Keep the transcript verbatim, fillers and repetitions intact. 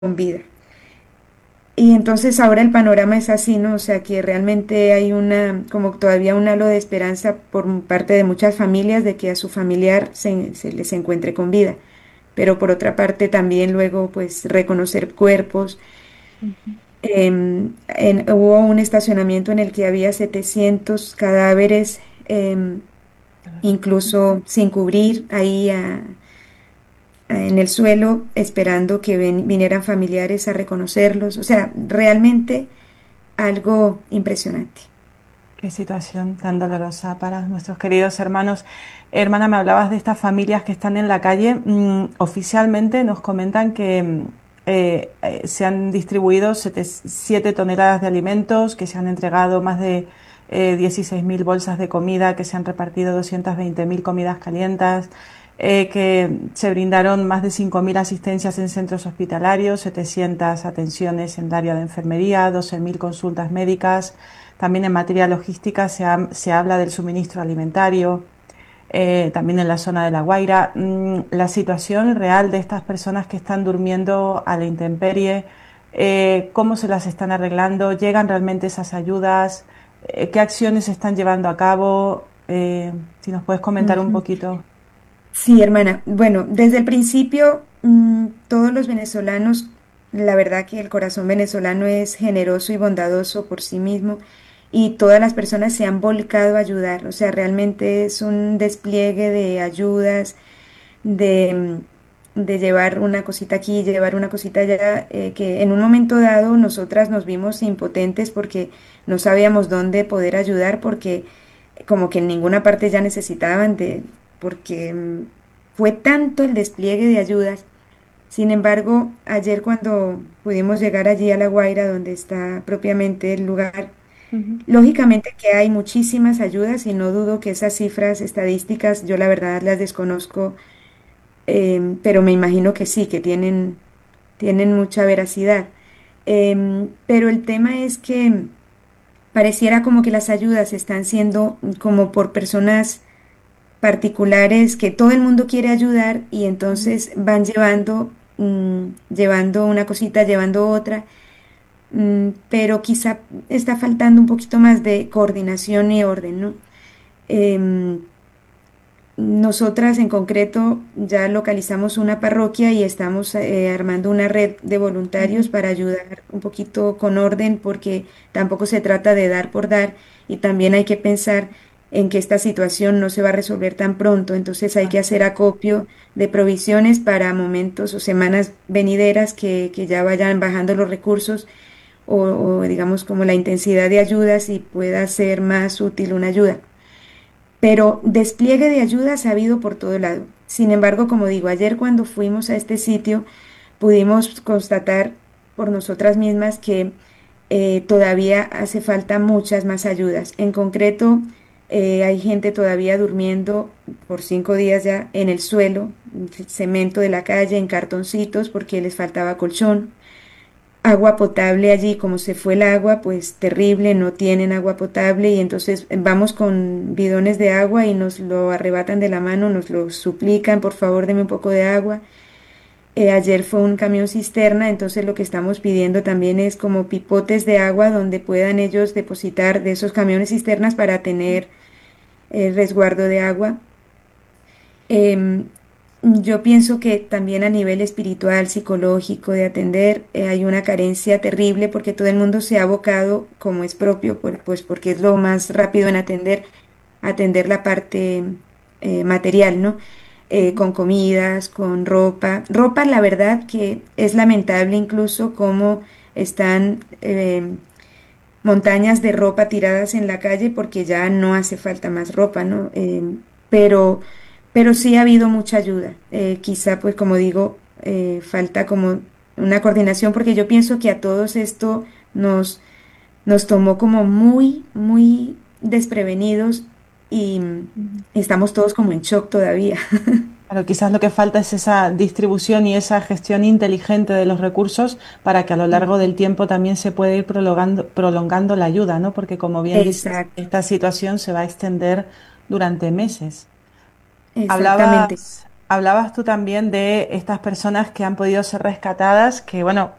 con vida. Y entonces ahora el panorama es así, ¿no? O sea, que realmente hay una, como todavía un halo de esperanza por parte de muchas familias de que a su familiar se, se les encuentre con vida. Pero por otra parte también luego pues reconocer cuerpos. Ujú. Em, en- hubo un estacionamiento en el que había setecientos cadáveres, em, incluso sin cubrir ahí a- a- en el suelo, esperando que ven- vinieran familiares a reconocerlos. O sea, realmente algo impresionante. Qué situación tan dolorosa para nuestros queridos hermanos. Hermana, me hablabas de estas familias que están en la calle. Mm, oficialmente nos comentan que mm, eh, eh, se han distribuido siete toneladas de alimentos, que se han entregado más de eh, dieciséis mil bolsas de comida, que se han repartido doscientas veinte mil comidas calientes, eh, que se brindaron más de cinco mil asistencias en centros hospitalarios, setecientas atenciones en el área de enfermería, doce mil consultas médicas. También en materia logística se, ha- se habla del suministro alimentario, eh, también en la zona de La Guaira. Mm, la situación real de estas personas que están durmiendo a la intemperie, eh, cómo se las están arreglando, llegan realmente esas ayudas, eh, qué acciones se están llevando a cabo. Eh, si nos puedes comentar un Ujú. poquito. Sí, hermana. Bueno, desde el principio, mm, todos los venezolanos, la verdad que el corazón venezolano es generoso y bondadoso por sí mismo y todas las personas se han volcado a ayudar. O sea, realmente es un despliegue de ayudas, de, mm, de llevar una cosita aquí, llevar una cosita allá, eh, que en un momento dado nosotras nos vimos impotentes porque no sabíamos dónde poder ayudar porque como que en ninguna parte ya necesitaban de, porque mm, fue tanto el despliegue de ayudas. Sin embargo, ayer cuando pudimos llegar allí a La Guaira, donde está propiamente el lugar, Ujú. lógicamente que hay muchísimas ayudas y no dudo que esas cifras estadísticas, yo la verdad las desconozco, em, pero me imagino que sí, que tienen, tienen mucha veracidad. Em, pero el tema es que pareciera como que las ayudas están siendo como por personas particulares que todo el mundo quiere ayudar y entonces van llevando, mm, llevando una cosita, llevando otra, mm, pero quizá está faltando un poquito más de coordinación y orden, ¿no? Em, Nosotras en concreto ya localizamos una parroquia y estamos eh, armando una red de voluntarios Ujú. para ayudar un poquito con orden porque tampoco se trata de dar por dar y también hay que pensar en que esta situación no se va a resolver tan pronto, entonces hay que Así hacer es. acopio de provisiones para momentos o semanas venideras que, que ya vayan bajando los recursos o, o digamos como la intensidad de ayudas y pueda ser más útil una ayuda. Pero despliegue de ayudas ha habido por todo lado. Sin embargo, como digo, ayer cuando fuimos a este sitio pudimos constatar por nosotras mismas que eh, todavía hace falta muchas más ayudas. En concreto, eh, hay gente todavía durmiendo por cinco días ya en el suelo, cemento de la calle, en cartoncitos, porque les faltaba colchón. Agua potable allí, como se fue el agua, pues terrible, no tienen agua potable y entonces vamos con bidones de agua y nos lo arrebatan de la mano, nos lo suplican, por favor, deme un poco de agua. Eh, ayer fue un camión cisterna, entonces lo que estamos pidiendo también es como pipotes de agua donde puedan ellos depositar de esos camiones cisternas para tener eh, resguardo de agua. Em, yo pienso que también a nivel espiritual, psicológico, de atender, eh, hay una carencia terrible porque todo el mundo se ha abocado, como es propio, por- pues porque es lo más rápido en atender, atender la parte eh, material, ¿no? Eh, Ujú. con comidas, con ropa. Ropa, la verdad que es lamentable incluso cómo están em, montañas de ropa tiradas en la calle porque ya no hace falta más ropa, ¿no? Em, pero, pero sí ha habido mucha ayuda. Eh, quizá, pues como digo, eh, falta como una coordinación porque yo pienso que a todos esto nos, nos tomó como muy, muy desprevenidos y mm, Ujú. estamos todos como en shock todavía. Claro, quizás lo que falta es esa distribución y esa gestión inteligente de los recursos para que a lo largo del tiempo también se pueda ir prolongando, prolongando la ayuda, ¿no? Porque como bien dices, Exacto, esta situación se va a extender durante meses. exactamente. Hablabas, hablabas tú también de estas personas que han podido ser rescatadas, que bueno,